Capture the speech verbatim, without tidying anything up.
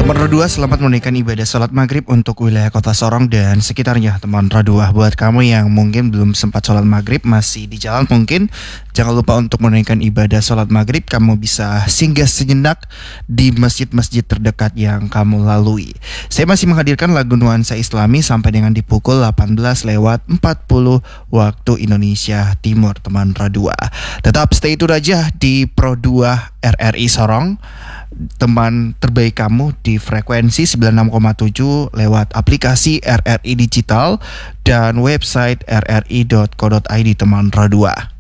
Teman Radua, selamat menunaikan ibadah sholat maghrib untuk wilayah kota Sorong dan sekitarnya. Teman Radua, buat kamu yang mungkin belum sempat sholat maghrib, masih di jalan mungkin, jangan lupa untuk menunaikan ibadah sholat maghrib. Kamu bisa singgah sejenak di masjid-masjid terdekat yang kamu lalui. Saya masih menghadirkan lagu nuansa Islami sampai dengan di pukul delapan belas lewat empat puluh waktu Indonesia Timur, teman Radua. Tetap stay tune aja di Pro dua R R I Sorong, teman terbaik kamu di frekuensi sembilan puluh enam koma tujuh lewat aplikasi R R I Digital dan website r r i dot co dot i d, teman Radua.